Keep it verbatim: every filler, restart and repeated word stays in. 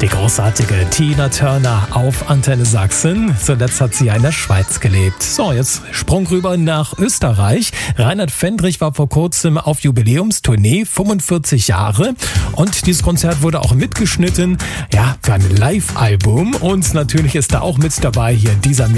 Die großartige Tina Turner auf Antenne Sachsen. Zuletzt hat sie ja in der Schweiz gelebt. So, jetzt Sprung rüber nach Österreich. Reinhard Fendrich war vor kurzem auf Jubiläumstournee, fünfundvierzig Jahre. Und dieses Konzert wurde auch mitgeschnitten, ja, für ein Live-Album. Und natürlich ist da auch mit dabei hier dieser